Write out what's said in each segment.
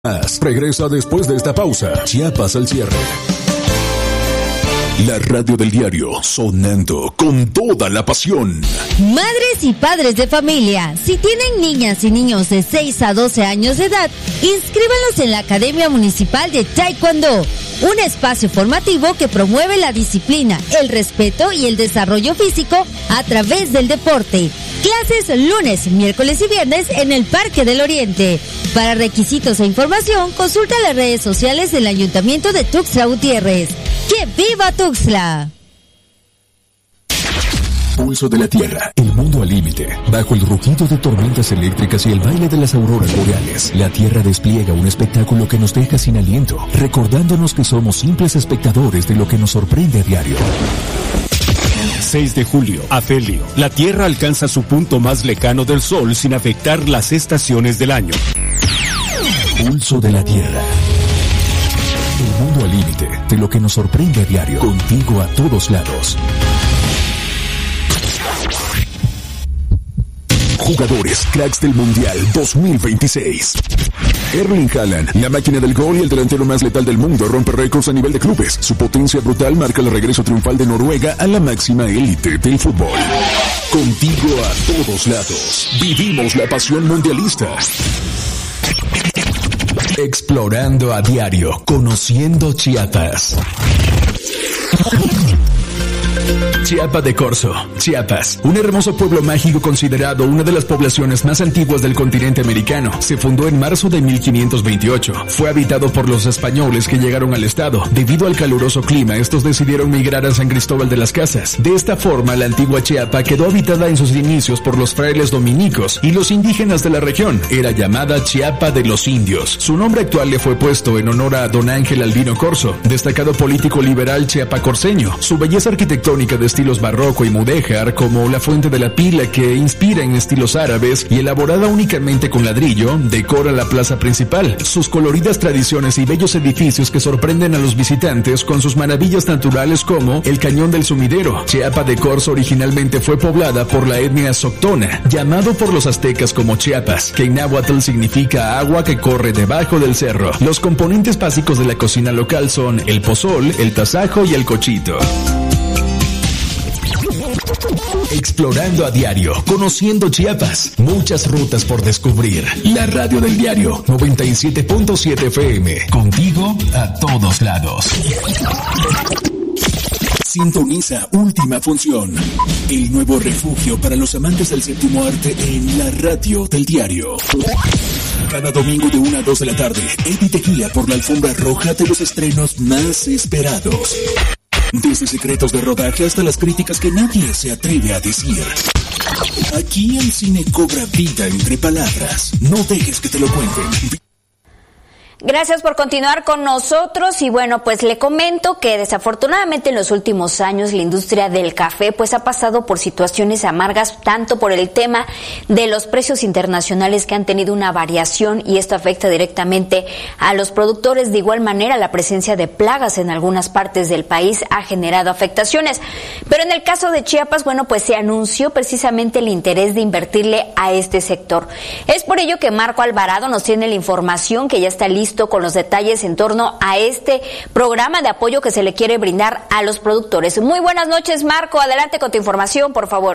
Regresa después de esta pausa. Chiapas al cierre. La radio del diario, sonando con toda la pasión. Madres y padres de familia, si tienen niñas y niños de 6 a 12 años de edad, inscríbanlos en la Academia Municipal de Taekwondo, un espacio formativo que promueve la disciplina, el respeto y el desarrollo físico a través del deporte. Clases lunes, miércoles y viernes en el Parque del Oriente. Para requisitos e información, consulta las redes sociales del Ayuntamiento de Tuxtla Gutiérrez. ¡Que viva Tuxtla! Pulso de la Tierra, el mundo al límite. Bajo el rugido de tormentas eléctricas y el baile de las auroras boreales, la Tierra despliega un espectáculo que nos deja sin aliento, recordándonos que somos simples espectadores de lo que nos sorprende a diario. 6 de julio, afelio. La Tierra alcanza su punto más lejano del Sol sin afectar las estaciones del año. Pulso de la Tierra. El mundo al límite de lo que nos sorprende a diario. Contigo a todos lados. Jugadores cracks del Mundial 2026. Erling Haaland, la máquina del gol y el delantero más letal del mundo, rompe récords a nivel de clubes. Su potencia brutal marca el regreso triunfal de Noruega a la máxima élite del fútbol. Contigo a todos lados. Vivimos la pasión mundialista. Explorando a diario, conociendo Chiapas. Chiapa de Corzo, Chiapas, un hermoso pueblo mágico considerado una de las poblaciones más antiguas del continente americano. Se fundó en marzo de 1528. Fue habitado por los españoles que llegaron al estado. Debido al caluroso clima, estos decidieron migrar a San Cristóbal de las Casas. De esta forma, la antigua Chiapa quedó habitada en sus inicios por los frailes dominicos y los indígenas de la región. Era llamada Chiapa de los Indios. Su nombre actual le fue puesto en honor a don Ángel Albino Corzo, destacado político liberal chiapacorseño. Su belleza arquitectónica de estilos barroco y mudéjar, como la Fuente de la Pila, que inspira en estilos árabes y elaborada únicamente con ladrillo, decora la plaza principal. Sus coloridas tradiciones y bellos edificios que sorprenden a los visitantes con sus maravillas naturales como el Cañón del Sumidero. Chiapa de Corzo originalmente fue poblada por la etnia Soctona, llamado por los aztecas como Chiapas, que en náhuatl significa agua que corre debajo del cerro. Los componentes básicos de la cocina local son el pozol, el tasajo y el cochito. Explorando a diario, conociendo Chiapas, muchas rutas por descubrir. La radio del diario 97.7 FM, contigo a todos lados. Sintoniza Última Función, el nuevo refugio para los amantes del séptimo arte en la radio del diario. Cada domingo de 1 a 2 de la tarde, Eddie te guía por la alfombra roja de los estrenos más esperados. Desde secretos de rodaje hasta las críticas que nadie se atreve a decir. Aquí el cine cobra vida entre palabras. No dejes que te lo cuenten. Gracias por continuar con nosotros y bueno, pues le comento que desafortunadamente en los últimos años la industria del café pues ha pasado por situaciones amargas, tanto por el tema de los precios internacionales que han tenido una variación y esto afecta directamente a los productores. De igual manera, la presencia de plagas en algunas partes del país ha generado afectaciones. Pero en el caso de Chiapas, bueno, pues se anunció precisamente el interés de invertirle a este sector. Es por ello que Marco Alvarado nos tiene la información, que ya está listo con los detalles en torno a este programa de apoyo que se le quiere brindar a los productores. Muy buenas noches, Marco. Adelante con tu información, por favor.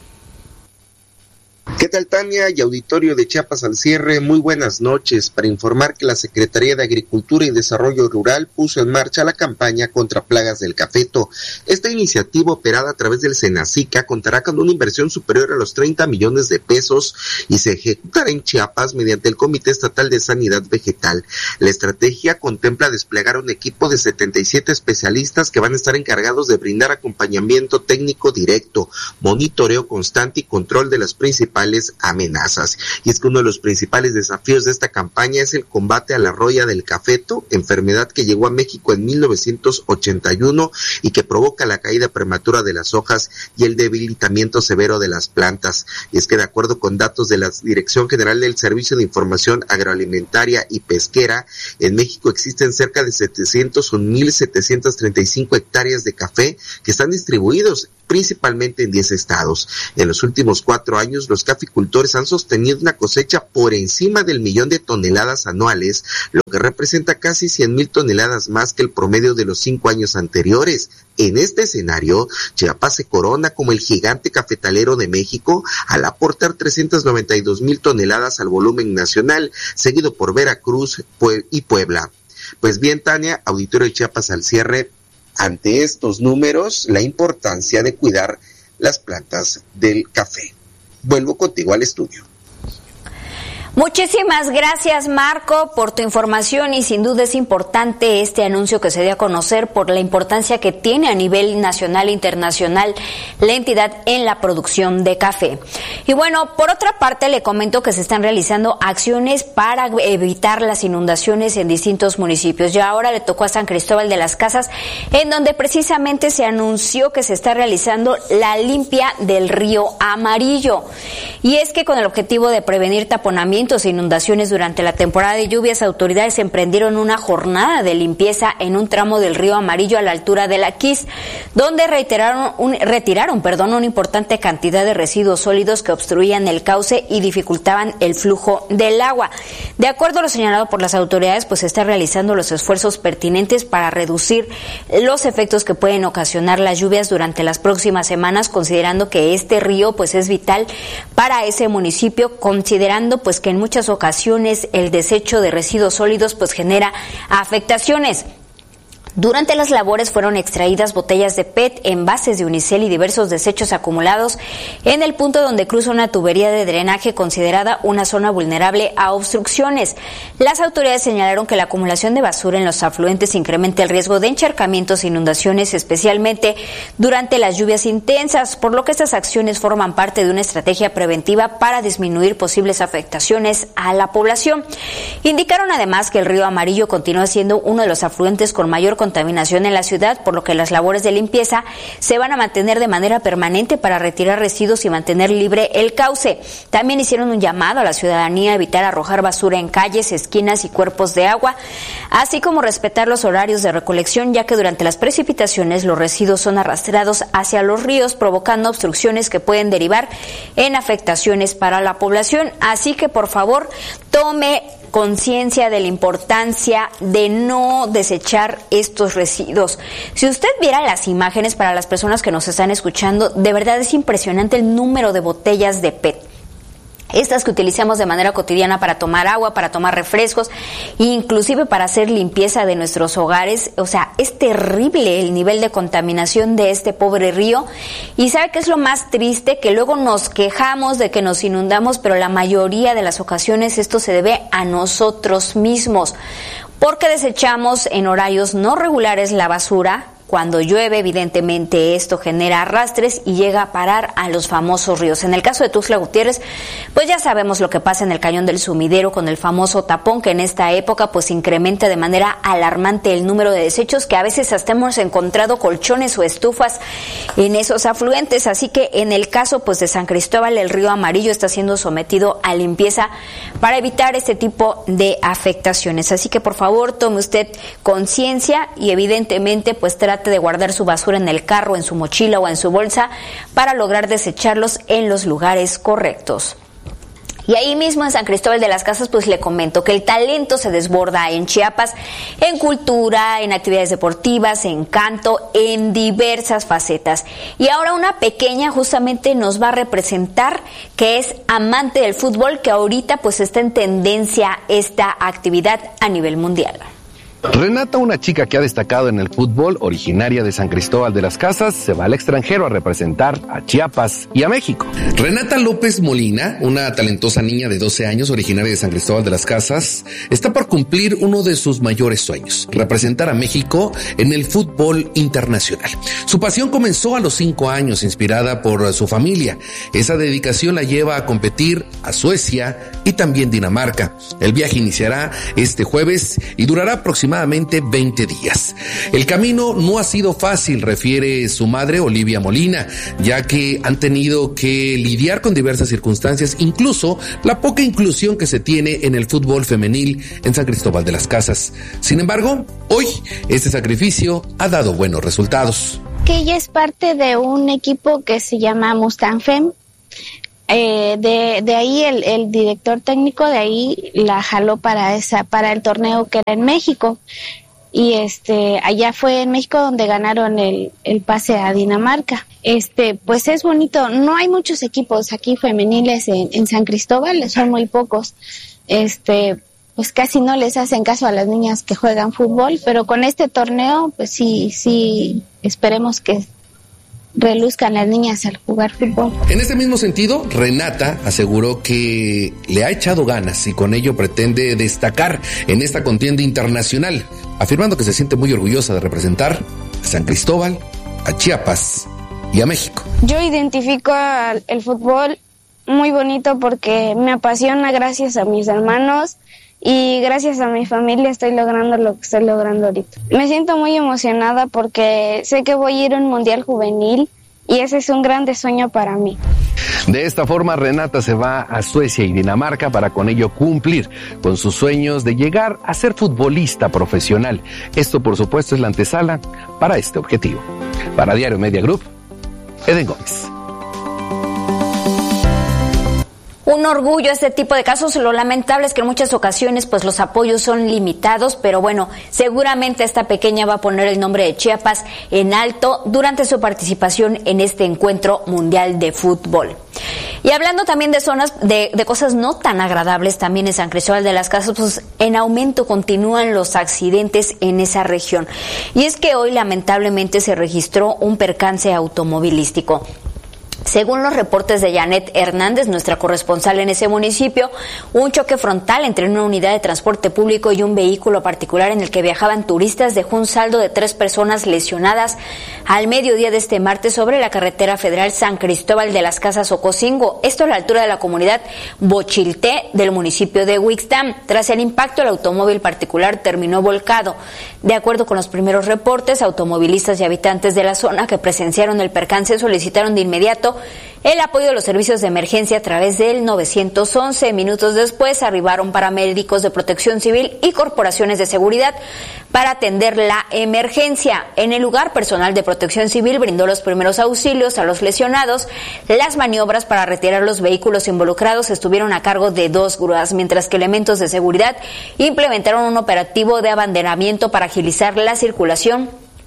¿Qué tal, Tania y auditorio de Chiapas al cierre? Muy buenas noches. Para informar que la Secretaría de Agricultura y Desarrollo Rural puso en marcha la campaña contra plagas del cafeto. Esta iniciativa, operada a través del Senacica, contará con una inversión superior a los 30 millones de pesos y se ejecutará en Chiapas mediante el Comité Estatal de Sanidad Vegetal. La estrategia contempla desplegar un equipo de 77 especialistas que van a estar encargados de brindar acompañamiento técnico directo, monitoreo constante y control de las principales amenazas. Y es que uno de los principales desafíos de esta campaña es el combate a la roya del cafeto, enfermedad que llegó a México en 1981 y que provoca la caída prematura de las hojas y el debilitamiento severo de las plantas. Y es que de acuerdo con datos de la Dirección General del Servicio de Información Agroalimentaria y Pesquera, en México existen cerca de 701,735 hectáreas de café que están distribuidos principalmente en 10 estados. En los últimos 4 años, los caficultores han sostenido una cosecha por encima del 1,000,000 de toneladas anuales, lo que representa casi 100,000 toneladas más que el promedio de los 5 años anteriores. En este escenario, Chiapas se corona como el gigante cafetalero de México al aportar 392,000 toneladas al volumen nacional, seguido por Veracruz y Puebla. Pues bien, Tania, auditorio de Chiapas al cierre, ante estos números, la importancia de cuidar las plantas del café. Vuelvo contigo al estudio. Muchísimas gracias, Marco, por tu información, y sin duda es importante este anuncio que se dio a conocer por la importancia que tiene a nivel nacional e internacional la entidad en la producción de café. Y bueno, por otra parte, le comento que se están realizando acciones para evitar las inundaciones en distintos municipios. Ya ahora le tocó a San Cristóbal de las Casas, en donde precisamente se anunció que se está realizando la limpia del río Amarillo. Y es que con el objetivo de prevenir taponamientos e inundaciones durante la temporada de lluvias, autoridades emprendieron una jornada de limpieza en un tramo del río Amarillo a la altura de la Quis, donde retiraron una importante cantidad de residuos sólidos que obstruían el cauce y dificultaban el flujo del agua. De acuerdo a lo señalado por las autoridades, pues se está realizando los esfuerzos pertinentes para reducir los efectos que pueden ocasionar las lluvias durante las próximas semanas, considerando que este río pues es vital para ese municipio, considerando pues que en muchas ocasiones el desecho de residuos sólidos pues genera afectaciones. Durante las labores fueron extraídas botellas de PET, envases de unicel y diversos desechos acumulados en el punto donde cruza una tubería de drenaje considerada una zona vulnerable a obstrucciones. Las autoridades señalaron que la acumulación de basura en los afluentes incrementa el riesgo de encharcamientos e inundaciones, especialmente durante las lluvias intensas, por lo que estas acciones forman parte de una estrategia preventiva para disminuir posibles afectaciones a la población. Indicaron además que el río Amarillo continúa siendo uno de los afluentes con mayor contaminación en la ciudad, por lo que las labores de limpieza se van a mantener de manera permanente para retirar residuos y mantener libre el cauce. También hicieron un llamado a la ciudadanía a evitar arrojar basura en calles, esquinas y cuerpos de agua, así como respetar los horarios de recolección, ya que durante las precipitaciones los residuos son arrastrados hacia los ríos, provocando obstrucciones que pueden derivar en afectaciones para la población. Así que, por favor, tome conciencia de la importancia de no desechar estos residuos. Si usted viera las imágenes, para las personas que nos están escuchando, de verdad es impresionante el número de botellas de PET. Estas que utilizamos de manera cotidiana para tomar agua, para tomar refrescos, inclusive para hacer limpieza de nuestros hogares. O sea, es terrible el nivel de contaminación de este pobre río. Y ¿sabe qué es lo más triste? Que luego nos quejamos de que nos inundamos, pero la mayoría de las ocasiones esto se debe a nosotros mismos, porque desechamos en horarios no regulares la basura. Cuando llueve, evidentemente, esto genera arrastres y llega a parar a los famosos ríos. En el caso de Tuxtla Gutiérrez, pues ya sabemos lo que pasa en el Cañón del Sumidero con el famoso tapón, que en esta época pues incrementa de manera alarmante el número de desechos, que a veces hasta hemos encontrado colchones o estufas en esos afluentes. Así que en el caso pues de San Cristóbal, el río Amarillo está siendo sometido a limpieza para evitar este tipo de afectaciones. Así que por favor tome usted conciencia y evidentemente pues trate de guardar su basura en el carro, en su mochila o en su bolsa para lograr desecharlos en los lugares correctos. Y ahí mismo en San Cristóbal de las Casas, pues le comento que el talento se desborda en Chiapas, en cultura, en actividades deportivas, en canto, en diversas facetas. Y ahora una pequeña justamente nos va a representar, que es amante del fútbol, que ahorita pues está en tendencia esta actividad a nivel mundial. Renata, una chica que ha destacado en el fútbol, originaria de San Cristóbal de las Casas, se va al extranjero a representar a Chiapas y a México. Renata López Molina, una talentosa niña de 12 años, originaria de San Cristóbal de las Casas, está por cumplir uno de sus mayores sueños: representar a México en el fútbol internacional. Su pasión comenzó a los 5 años, inspirada por su familia. Esa dedicación la lleva a competir a Suecia y también Dinamarca. El viaje iniciará este jueves y durará aproximadamente 20 días. El camino no ha sido fácil, refiere su madre, Olivia Molina, ya que han tenido que lidiar con diversas circunstancias, incluso la poca inclusión que se tiene en el fútbol femenil en San Cristóbal de las Casas. Sin embargo, hoy este sacrificio ha dado buenos resultados. Que ella es parte de un equipo que se llama Mustang Fem. De ahí el director técnico de ahí la jaló para el torneo que era en México. Y allá fue en México donde ganaron el pase a Dinamarca. Pues es bonito. No hay muchos equipos aquí femeniles en San Cristóbal, son muy pocos. Pues casi no les hacen caso a las niñas que juegan fútbol, pero con este torneo, pues sí, esperemos que reluzcan las niñas al jugar fútbol. En este mismo sentido, Renata aseguró que le ha echado ganas y con ello pretende destacar en esta contienda internacional, afirmando que se siente muy orgullosa de representar a San Cristóbal, a Chiapas y a México. Yo identifico el fútbol muy bonito porque me apasiona gracias a mis hermanos y gracias a mi familia estoy logrando lo que estoy logrando ahorita. Me siento muy emocionada porque sé que voy a ir a un mundial juvenil y ese es un grande sueño para mí. De esta forma, Renata se va a Suecia y Dinamarca para con ello cumplir con sus sueños de llegar a ser futbolista profesional. Esto, por supuesto, es la antesala para este objetivo. Para Diario Media Group, Eden Gómez. Un orgullo este tipo de casos. Lo lamentable es que en muchas ocasiones pues los apoyos son limitados, pero bueno, seguramente esta pequeña va a poner el nombre de Chiapas en alto durante su participación en este encuentro mundial de fútbol. Y hablando también de zonas de cosas no tan agradables, también en San Cristóbal de las Casas, pues en aumento continúan los accidentes en esa región. Y es que hoy lamentablemente se registró un percance automovilístico. Según los reportes de Janet Hernández, nuestra corresponsal en ese municipio, un choque frontal entre una unidad de transporte público y un vehículo particular en el que viajaban turistas dejó un saldo de 3 personas lesionadas al mediodía de este martes sobre la carretera federal San Cristóbal de las Casas Ocosingo, esto a la altura de la comunidad Bochilté del municipio de Huixtán. Tras el impacto, el automóvil particular terminó volcado. De acuerdo con los primeros reportes, automovilistas y habitantes de la zona que presenciaron el percance solicitaron de inmediato el apoyo de los servicios de emergencia a través del 911. Minutos después arribaron paramédicos de Protección Civil y corporaciones de seguridad para atender la emergencia. En el lugar, personal de Protección Civil brindó los primeros auxilios a los lesionados. Las maniobras para retirar los vehículos involucrados estuvieron a cargo de 2 grúas, mientras que elementos de seguridad implementaron un operativo de abanderamiento para agilizar la circulación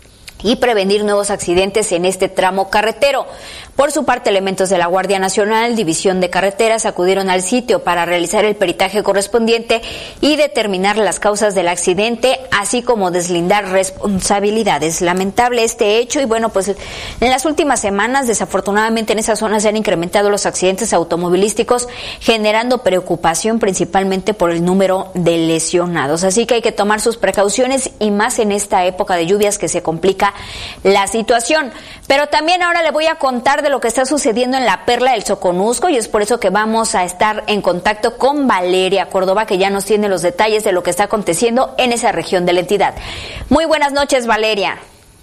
y prevenir nuevos accidentes en este tramo carretero. Por su parte, elementos de la Guardia Nacional, División de Carreteras, acudieron al sitio para realizar el peritaje correspondiente y determinar las causas del accidente, así como deslindar responsabilidades. Lamentable este hecho y bueno, pues en las últimas semanas, desafortunadamente en esa zona se han incrementado los accidentes automovilísticos, generando preocupación principalmente por el número de lesionados. Así que hay que tomar sus precauciones y más en esta época de lluvias que se complica la situación. Pero también ahora le voy a contar de lo que está sucediendo en la Perla del Soconusco y es por eso que vamos a estar en contacto con Valeria Córdoba, que ya nos tiene los detalles de lo que está aconteciendo en esa región de la entidad. Muy buenas noches, Valeria.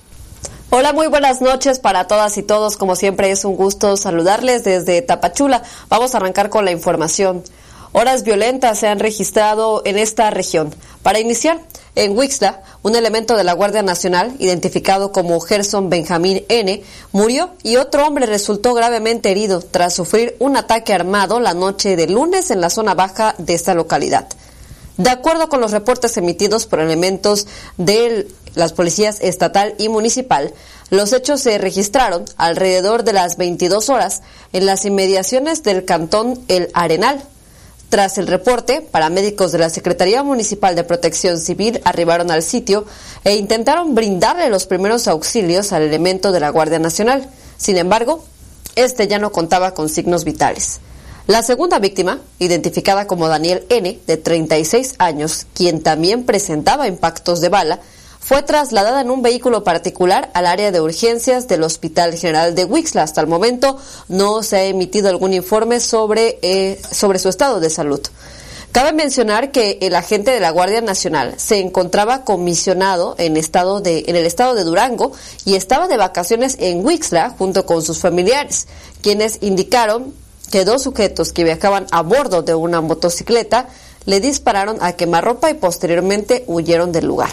Hola, muy buenas noches para todas y todos. Como siempre es un gusto saludarles desde Tapachula. Vamos a arrancar con la información. Horas violentas se han registrado en esta región. Para iniciar, en Huixtla, un elemento de la Guardia Nacional, identificado como Gerson Benjamín N., murió y otro hombre resultó gravemente herido tras sufrir un ataque armado la noche del lunes en la zona baja de esta localidad. De acuerdo con los reportes emitidos por elementos de las policías estatal y municipal, los hechos se registraron alrededor de las 22 horas en las inmediaciones del cantón El Arenal. Tras el reporte, paramédicos de la Secretaría Municipal de Protección Civil arribaron al sitio e intentaron brindarle los primeros auxilios al elemento de la Guardia Nacional. Sin embargo, este ya no contaba con signos vitales. La segunda víctima, identificada como Daniel N., de 36 años, quien también presentaba impactos de bala, fue trasladada en un vehículo particular al área de urgencias del Hospital General de Huixtla. Hasta el momento no se ha emitido algún informe sobre su estado de salud. Cabe mencionar que el agente de la Guardia Nacional se encontraba comisionado en el estado de Durango y estaba de vacaciones en Huixtla junto con sus familiares, quienes indicaron que 2 sujetos que viajaban a bordo de una motocicleta le dispararon a quemarropa y posteriormente huyeron del lugar.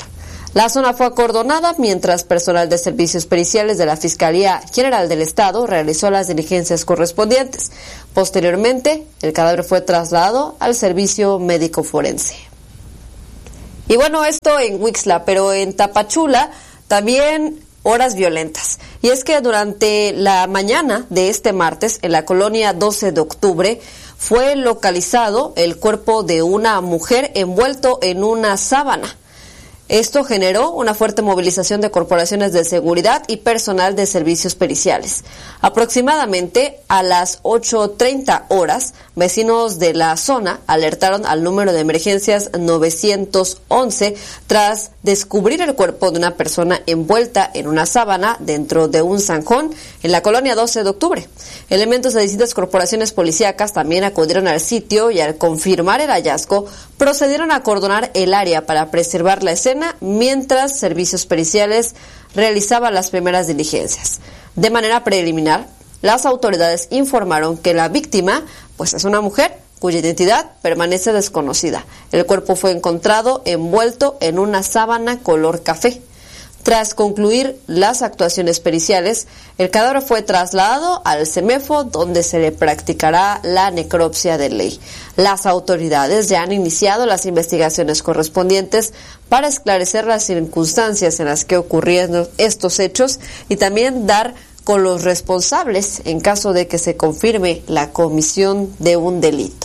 La zona fue acordonada mientras personal de servicios periciales de la Fiscalía General del Estado realizó las diligencias correspondientes. Posteriormente, el cadáver fue trasladado al servicio médico forense. Y bueno, esto en Huixla, pero en Tapachula también horas violentas. Y es que durante la mañana de este martes, en la colonia 12 de octubre, fue localizado el cuerpo de una mujer envuelto en una sábana. Esto generó una fuerte movilización de corporaciones de seguridad y personal de servicios periciales. Aproximadamente a las 8:30 horas, vecinos de la zona alertaron al número de emergencias 911 tras descubrir el cuerpo de una persona envuelta en una sábana dentro de un zanjón en la colonia 12 de octubre. Elementos de distintas corporaciones policíacas también acudieron al sitio y al confirmar el hallazgo, procedieron a acordonar el área para preservar la escena mientras servicios periciales realizaban las primeras diligencias. De manera preliminar, las autoridades informaron que la víctima, pues es una mujer cuya identidad permanece desconocida. El cuerpo fue encontrado envuelto en una sábana color café. Tras concluir las actuaciones periciales, el cadáver fue trasladado al CEMEFO, donde se le practicará la necropsia de ley. Las autoridades ya han iniciado las investigaciones correspondientes para esclarecer las circunstancias en las que ocurrieron estos hechos y también dar con los responsables en caso de que se confirme la comisión de un delito.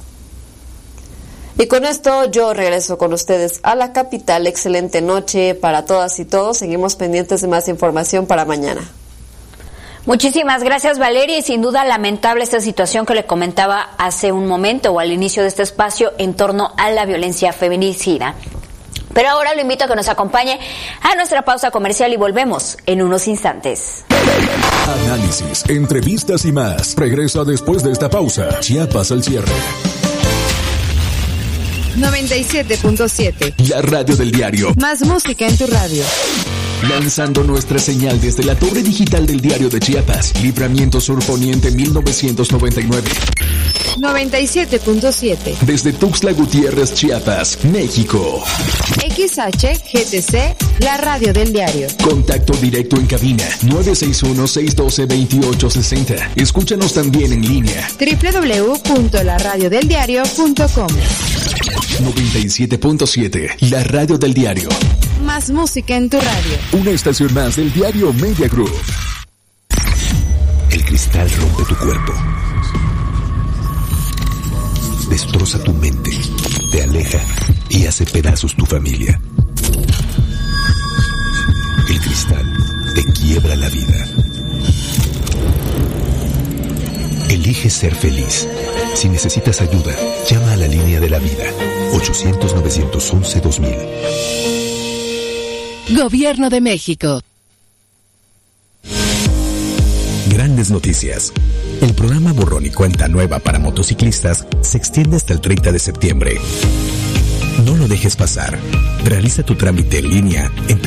Y con esto yo regreso con ustedes a la capital. Excelente noche para todas y todos. Seguimos pendientes de más información para mañana. Muchísimas gracias, Valeria, y sin duda lamentable esta situación que le comentaba hace un momento o al inicio de este espacio en torno a la violencia feminicida. Pero ahora lo invito a que nos acompañe a nuestra pausa comercial y volvemos en unos instantes. Análisis, entrevistas y más. Regresa después de esta pausa. Chiapas al cierre. 97.7. La radio del diario. Más música en tu radio. Lanzando nuestra señal desde la torre digital del diario de Chiapas. Libramiento Sur Poniente 1999. 97.7. Desde Tuxtla Gutiérrez, Chiapas, México. XHGTC, la radio del diario. Contacto directo en cabina 961-612-2860. Escúchanos también en línea. www.laradiodeldiario.com. 97.7, la radio del diario. Más música en tu radio. Una estación más del diario Media Group. El cristal rompe tu cuerpo. Destroza tu mente, te aleja y hace pedazos tu familia. El cristal te quiebra la vida. Elige ser feliz. Si necesitas ayuda, llama a la línea de la vida. 800-911-2000. Gobierno de México. Grandes noticias. El programa Borrón y Cuenta Nueva para motociclistas se extiende hasta el 30 de septiembre. No lo dejes pasar. Realiza tu trámite en línea en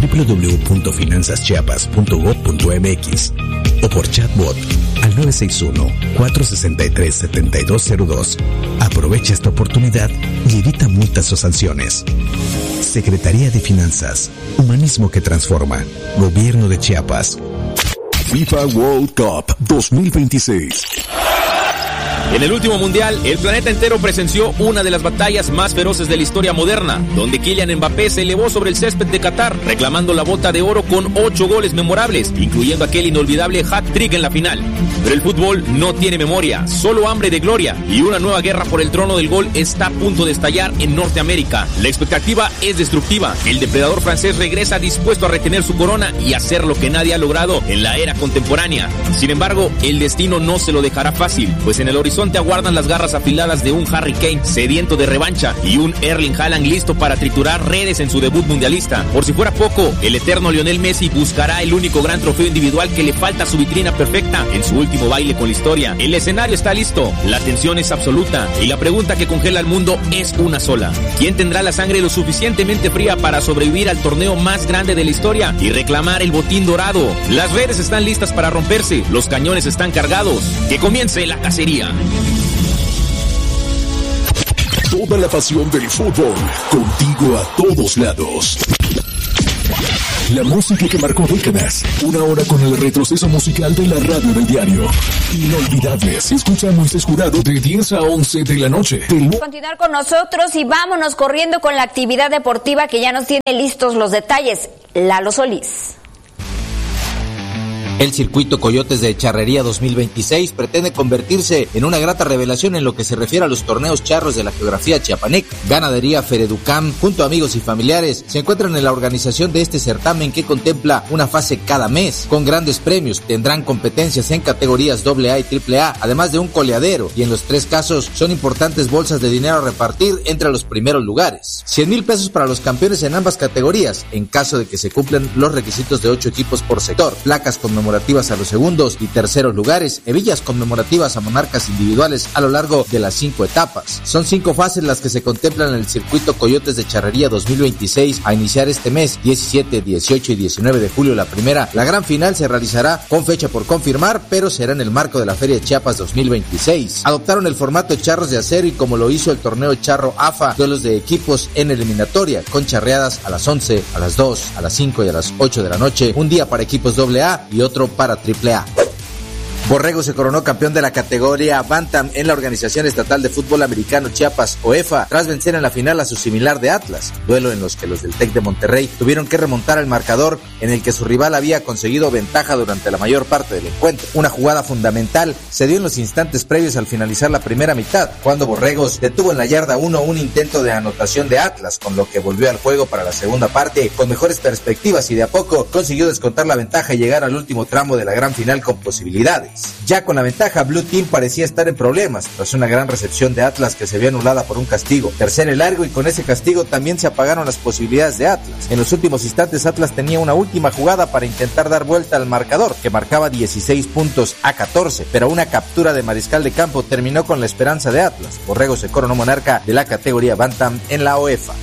www.finanzaschiapas.gov.mx o por chatbot al 961-463-7202. Aprovecha esta oportunidad y evita multas o sanciones. Secretaría de Finanzas, humanismo que transforma. Gobierno de Chiapas. FIFA World Cup 2026. En el último mundial, el planeta entero presenció una de las batallas más feroces de la historia moderna, donde Kylian Mbappé se elevó sobre el césped de Qatar, reclamando la bota de oro con 8 goles memorables, incluyendo aquel inolvidable hat-trick en la final. Pero el fútbol no tiene memoria, solo hambre de gloria, y una nueva guerra por el trono del gol está a punto de estallar en Norteamérica. La expectativa es destructiva. El depredador francés regresa dispuesto a retener su corona y hacer lo que nadie ha logrado en la era contemporánea. Sin embargo, el destino no se lo dejará fácil, pues en el horizonte aguardan las garras afiladas de un Harry Kane sediento de revancha y un Erling Haaland listo para triturar redes en su debut mundialista. Por si fuera poco, el eterno Lionel Messi buscará el único gran trofeo individual que le falta a su vitrina perfecta en su último baile con la historia. El escenario está listo, la tensión es absoluta y la pregunta que congela al mundo es una sola: ¿quién tendrá la sangre lo suficientemente fría para sobrevivir al torneo más grande de la historia y reclamar el botín dorado? Las redes están listas para romperse, los cañones están cargados. Que comience la cacería. Toda la pasión del fútbol, contigo a todos lados. La música que marcó décadas. Una hora con el retroceso musical de la radio del diario. Inolvidables. Escucha a Moisés Jurado de 10 a 11 de la noche. Continuar con nosotros y vámonos corriendo con la actividad deportiva que ya nos tiene listos los detalles. Lalo Solís. El circuito Coyotes de Charrería 2026 pretende convertirse en una grata revelación en lo que se refiere a los torneos charros de la geografía chiapaneca. Ganadería Fereducam, junto a amigos y familiares, se encuentran en la organización de este certamen que contempla una fase cada mes, con grandes premios. Tendrán competencias en categorías AA y AAA, además de un coleadero, y en los 3 casos son importantes bolsas de dinero a repartir entre los primeros lugares. 100,000 pesos para los campeones en ambas categorías, en caso de que se cumplan los requisitos de 8 equipos por sector, placas conmemorativas a los segundos y terceros lugares, hebillas conmemorativas a monarcas individuales a lo largo de las 5 etapas. Son 5 fases las que se contemplan en el circuito Coyotes de Charrería 2026 a iniciar este mes, 17, 18 y 19 de julio la primera. La gran final se realizará con fecha por confirmar, pero será en el marco de la Feria de Chiapas 2026. Adoptaron el formato charros de acero y como lo hizo el torneo charro AFA, duelos de equipos en eliminatoria, con charreadas a las 11, a las 2, a las 5 y a las 8 de la noche, un día para equipos AA y otro para AAA. Borrego se coronó campeón de la categoría Bantam en la Organización Estatal de Fútbol Americano Chiapas, OEFA, tras vencer en la final a su similar de Atlas, duelo en los que los del TEC de Monterrey tuvieron que remontar el marcador en el que su rival había conseguido ventaja durante la mayor parte del encuentro. Una jugada fundamental se dio en los instantes previos al finalizar la primera mitad, cuando Borregos detuvo en la yarda 1 un intento de anotación de Atlas, con lo que volvió al juego para la segunda parte con mejores perspectivas y de a poco consiguió descontar la ventaja y llegar al último tramo de la gran final con posibilidades. Ya con la ventaja, Blue Team parecía estar en problemas tras una gran recepción de Atlas que se vio anulada por un castigo. Tercer y largo, y con ese castigo también se apagaron las posibilidades de Atlas. En los últimos instantes, Atlas tenía una última jugada para intentar dar vuelta al marcador, que marcaba 16 puntos a 14, pero una captura de mariscal de campo terminó con la esperanza de Atlas. Borrego se coronó monarca de la categoría Bantam en la OEFA.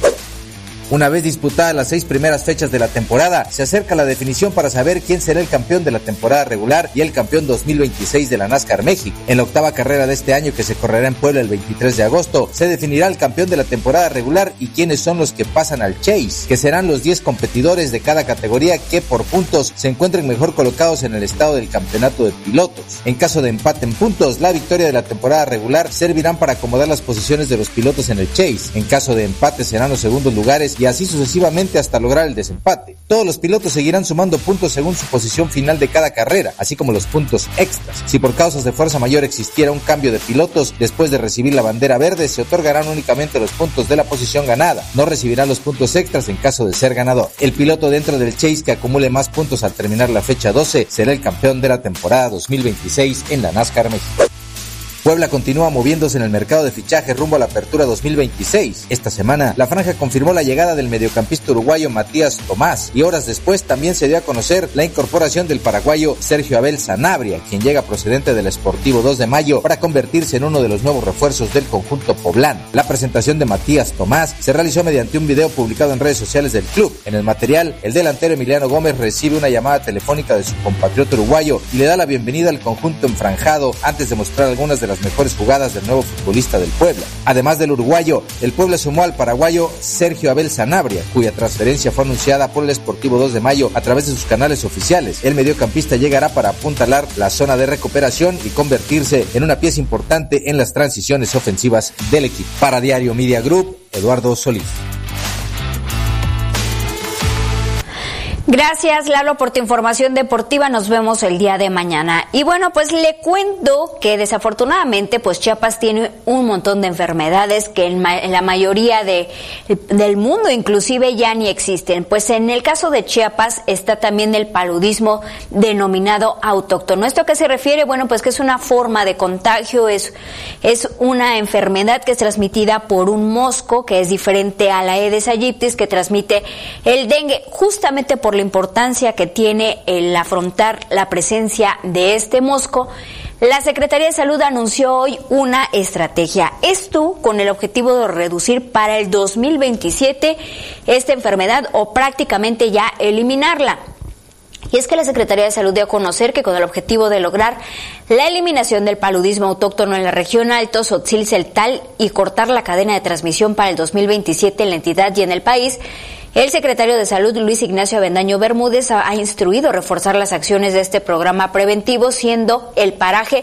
Una vez disputadas las 6 primeras fechas de la temporada, se acerca la definición para saber quién será el campeón de la temporada regular y el campeón 2026 de la NASCAR México. En la 8ª carrera de este año, que se correrá en Puebla el 23 de agosto, se definirá el campeón de la temporada regular y quiénes son los que pasan al Chase, que serán los 10 competidores de cada categoría que por puntos se encuentren mejor colocados en el estado del campeonato de pilotos. En caso de empate en puntos, la victoria de la temporada regular servirán para acomodar las posiciones de los pilotos en el Chase. En caso de empate serán los segundos lugares y así sucesivamente hasta lograr el desempate. Todos los pilotos seguirán sumando puntos según su posición final de cada carrera, así como los puntos extras. Si por causas de fuerza mayor existiera un cambio de pilotos, después de recibir la bandera verde, se otorgarán únicamente los puntos de la posición ganada. No recibirá los puntos extras en caso de ser ganador. El piloto dentro del Chase que acumule más puntos al terminar la fecha 12 será el campeón de la temporada 2026 en la NASCAR México. Puebla continúa moviéndose en el mercado de fichaje rumbo a la apertura 2026. Esta semana, la franja confirmó la llegada del mediocampista uruguayo Matías Tomás y horas después también se dio a conocer la incorporación del paraguayo Sergio Abel Sanabria, quien llega procedente del Sportivo 2 de Mayo para convertirse en uno de los nuevos refuerzos del conjunto poblano. La presentación de Matías Tomás se realizó mediante un video publicado en redes sociales del club. En el material, el delantero Emiliano Gómez recibe una llamada telefónica de su compatriota uruguayo y le da la bienvenida al conjunto enfranjado antes de mostrar algunas de las mejores jugadas del nuevo futbolista del Puebla. Además del uruguayo, el Puebla sumó al paraguayo Sergio Abel Sanabria, cuya transferencia fue anunciada por el Sportivo 2 de Mayo a través de sus canales oficiales. El mediocampista llegará para apuntalar la zona de recuperación y convertirse en una pieza importante en las transiciones ofensivas del equipo. Para Diario Media Group, Eduardo Solís. Gracias, Lalo, por tu información deportiva. Nos vemos el día de mañana. Y bueno, pues le cuento que desafortunadamente, pues Chiapas tiene un montón de enfermedades que en la mayoría del mundo inclusive ya ni existen. Pues en el caso de Chiapas está también el paludismo denominado autóctono. ¿Esto a qué se refiere? Bueno, pues que es una forma de contagio, es una enfermedad que es transmitida por un mosco, que es diferente a la Aedes aegypti, que transmite el dengue, justamente por la importancia que tiene el afrontar la presencia de este mosco. La Secretaría de Salud anunció hoy una estrategia, esto con el objetivo de reducir para el 2027 esta enfermedad o prácticamente ya eliminarla. Y es que la Secretaría de Salud dio a conocer que con el objetivo de lograr la eliminación del paludismo autóctono en la región Alto Tzotzil-Celtal y cortar la cadena de transmisión para el 2027 en la entidad y en el país, El secretario de Salud, Luis Ignacio Avendaño Bermúdez, ha instruido reforzar las acciones de este programa preventivo, siendo el paraje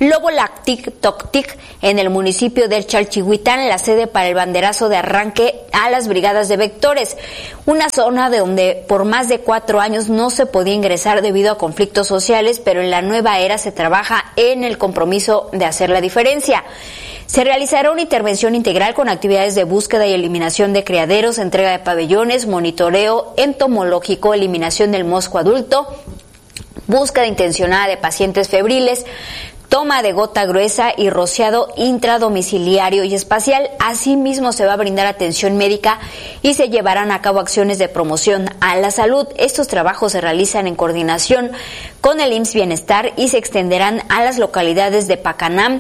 Lobolactic-Toctic en el municipio del Chalchihuitán la sede para el banderazo de arranque a las brigadas de vectores, una zona de donde por más de 4 años no se podía ingresar debido a conflictos sociales, pero en la nueva era se trabaja en el compromiso de hacer la diferencia. Se realizará una intervención integral con actividades de búsqueda y eliminación de criaderos, entrega de pabellones, monitoreo entomológico, eliminación del mosco adulto, búsqueda intencionada de pacientes febriles, toma de gota gruesa y rociado intradomiciliario y espacial. Asimismo, se va a brindar atención médica y se llevarán a cabo acciones de promoción a la salud. Estos trabajos se realizan en coordinación con el IMSS Bienestar y se extenderán a las localidades de Pacanam,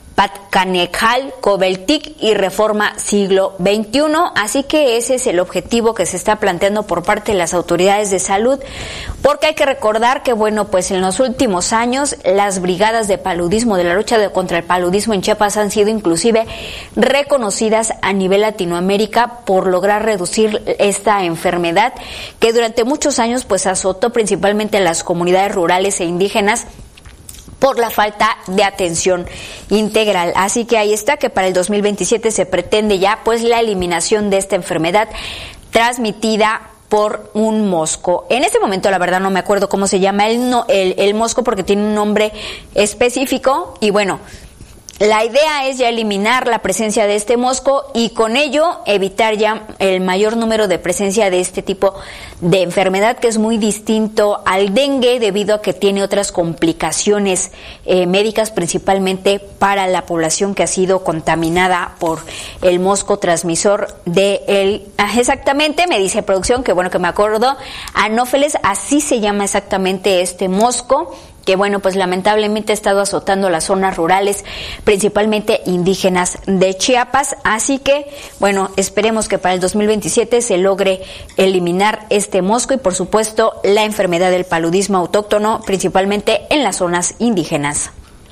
Patcanejal, Cobeltic y Reforma Siglo XXI, así que ese es el objetivo que se está planteando por parte de las autoridades de salud, porque hay que recordar que, bueno, pues en los últimos años las brigadas de paludismo, de la lucha contra el paludismo en Chiapas han sido inclusive reconocidas a nivel Latinoamérica por lograr reducir esta enfermedad que durante muchos años pues azotó principalmente a las comunidades rurales e indígenas por la falta de atención integral. Así que ahí está, que para el 2027 se pretende ya pues la eliminación de esta enfermedad transmitida por un mosco. En este momento la verdad no me acuerdo cómo se llama el mosco, porque tiene un nombre específico, y bueno, la idea es ya eliminar la presencia de este mosco y con ello evitar ya el mayor número de presencia de este tipo de enfermedad, que es muy distinto al dengue debido a que tiene otras complicaciones médicas, principalmente para la población que ha sido contaminada por el mosco transmisor exactamente, me dice producción, que bueno que me acuerdo, Anófeles, así se llama exactamente este mosco, que bueno, pues lamentablemente ha estado azotando las zonas rurales, principalmente indígenas de Chiapas. Así que, bueno, esperemos que para el 2027 se logre eliminar este mosco y, por supuesto, la enfermedad del paludismo autóctono, principalmente en las zonas indígenas.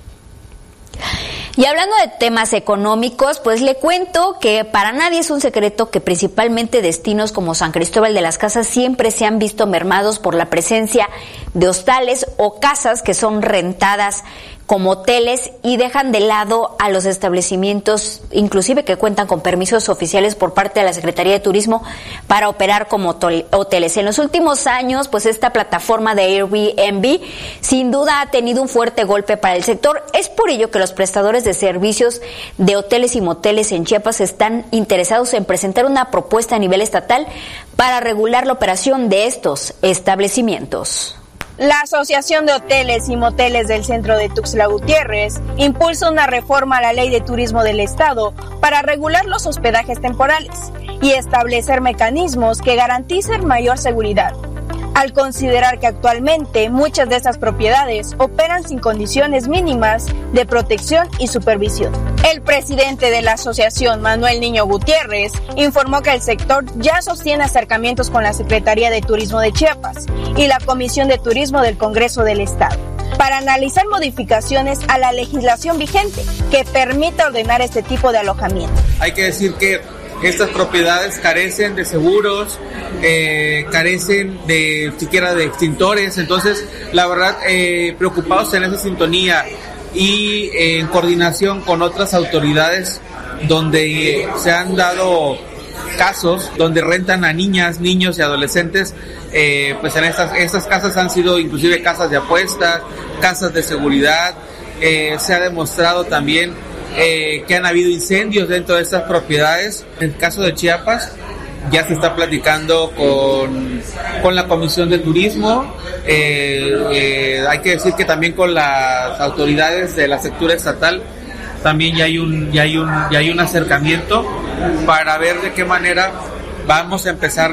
Y hablando de temas económicos, pues le cuento que para nadie es un secreto que principalmente destinos como San Cristóbal de las Casas siempre se han visto mermados por la presencia de hostales o casas que son rentadas como hoteles y dejan de lado a los establecimientos, inclusive que cuentan con permisos oficiales por parte de la Secretaría de Turismo para operar como hoteles. En los últimos años, pues esta plataforma de Airbnb sin duda ha tenido un fuerte golpe para el sector. Es por ello que los prestadores de servicios de hoteles y moteles en Chiapas están interesados en presentar una propuesta a nivel estatal para regular la operación de estos establecimientos. La Asociación de Hoteles y Moteles del Centro de Tuxtla Gutiérrez impulsa una reforma a la Ley de Turismo del Estado para regular los hospedajes temporales y establecer mecanismos que garanticen mayor seguridad, al considerar que actualmente muchas de estas propiedades operan sin condiciones mínimas de protección y supervisión. El presidente de la asociación, Manuel Niño Gutiérrez, informó que el sector ya sostiene acercamientos con la Secretaría de Turismo de Chiapas y la Comisión de Turismo del Congreso del Estado para analizar modificaciones a la legislación vigente que permita ordenar este tipo de alojamiento. Hay que decir que estas propiedades carecen de seguros, carecen de siquiera de extintores, entonces la verdad preocupados en esa sintonía y en coordinación con otras autoridades donde se han dado casos donde rentan a niñas, niños y adolescentes, pues en estas casas han sido inclusive casas de apuestas, casas de seguridad. Se ha demostrado también que han habido incendios dentro de estas propiedades. En el caso de Chiapas ya se está platicando con la Comisión de Turismo, hay que decir que también con las autoridades de la sectura estatal también ya hay un acercamiento para ver de qué manera vamos a empezar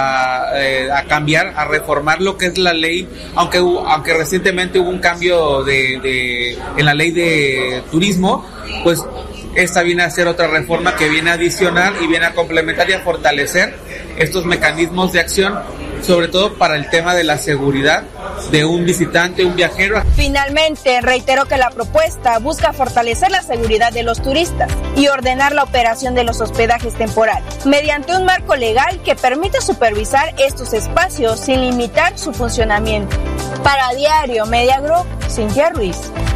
a cambiar, a reformar lo que es la ley, aunque recientemente hubo un cambio en la ley de turismo, pues esta viene a ser otra reforma que viene a adicionar y viene a complementar y a fortalecer estos mecanismos de acción, sobre todo para el tema de la seguridad de un visitante, un viajero. Finalmente, reiteró que la propuesta busca fortalecer la seguridad de los turistas y ordenar la operación de los hospedajes temporales, mediante un marco legal que permita supervisar estos espacios sin limitar su funcionamiento. Para Diario Media Group, Cintia Ruiz.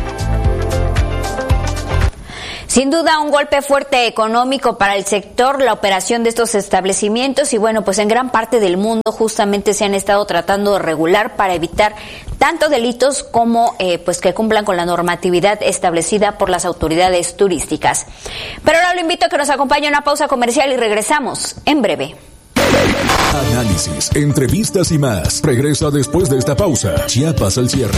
Sin duda un golpe fuerte económico para el sector, la operación de estos establecimientos, y bueno, pues en gran parte del mundo justamente se han estado tratando de regular para evitar tanto delitos como pues que cumplan con la normatividad establecida por las autoridades turísticas. Pero ahora lo invito a que nos acompañe a una pausa comercial y regresamos en breve. Análisis, entrevistas y más. Regresa después de esta pausa. Chiapas al cierre.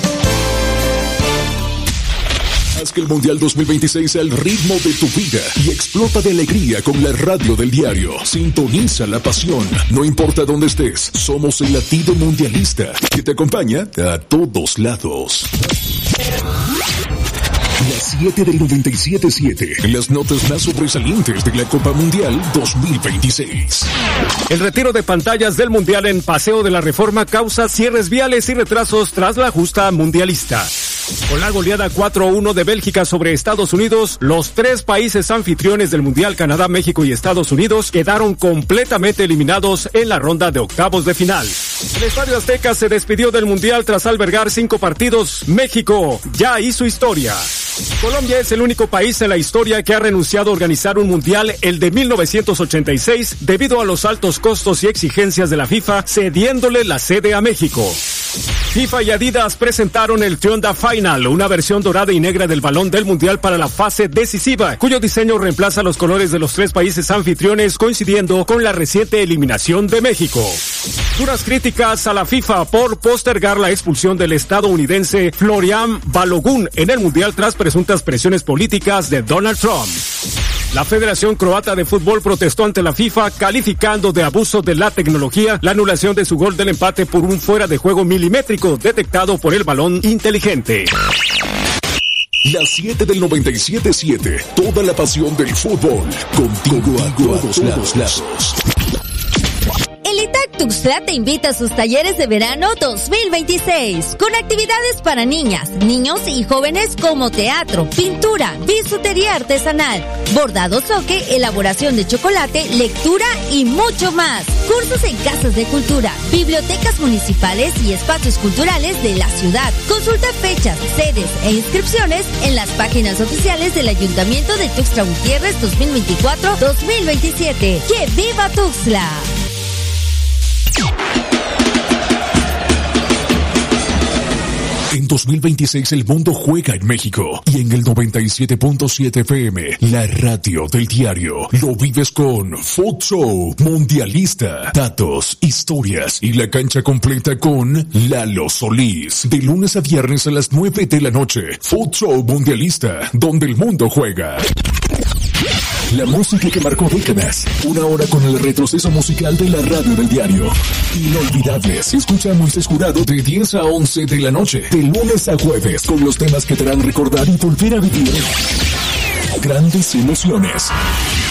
Haz que el Mundial 2026 sea el ritmo de tu vida y explota de alegría con la radio del diario. Sintoniza la pasión. No importa dónde estés, somos el latido mundialista que te acompaña a todos lados. Las 7 del 97.7, las notas más sobresalientes de la Copa Mundial 2026. El retiro de pantallas del Mundial en Paseo de la Reforma causa cierres viales y retrasos tras la justa mundialista. Con la goleada 4-1 de Bélgica sobre Estados Unidos, los tres países anfitriones del Mundial, Canadá, México y Estados Unidos, quedaron completamente eliminados en la ronda de octavos de final. El Estadio Azteca se despidió del Mundial tras albergar 5 partidos. México ya hizo historia. Colombia es el único país en la historia que ha renunciado a organizar un mundial, el de 1986, debido a los altos costos y exigencias de la FIFA, cediéndole la sede a México. FIFA y Adidas presentaron el Tionda Final, una versión dorada y negra del balón del mundial para la fase decisiva, cuyo diseño reemplaza los colores de los tres países anfitriones, coincidiendo con la reciente eliminación de México. Duras críticas a la FIFA por postergar la expulsión del estadounidense Florian Balogun en el mundial tras presuntas presiones políticas de Donald Trump. La Federación Croata de Fútbol protestó ante la FIFA, calificando de abuso de la tecnología la anulación de su gol del empate por un fuera de juego milimétrico detectado por el balón inteligente. Las 7 del 97.7, toda la pasión del fútbol, contigo a todos lados. El ITAC Tuxtla te invita a sus talleres de verano 2026, con actividades para niñas, niños y jóvenes como teatro, pintura, bisutería artesanal, bordado zoque, elaboración de chocolate, lectura y mucho más. Cursos en casas de cultura, bibliotecas municipales y espacios culturales de la ciudad. Consulta fechas, sedes e inscripciones en las páginas oficiales del Ayuntamiento de Tuxtla Gutiérrez 2024-2027. ¡Que viva Tuxtla! En 2026 el mundo juega en México y en el 97.7 FM, la radio del diario, lo vives con Food Show Mundialista, datos, historias y la cancha completa con Lalo Solís. De lunes a viernes a las 9 de la noche, Food Show Mundialista, donde el mundo juega. La música que marcó décadas. Una hora con el retroceso musical de la radio del diario. Inolvidables. Escucha a Moisés Jurado de 10 a 11 de la noche. De lunes a jueves. Con los temas que te harán recordar y volver a vivir grandes emociones.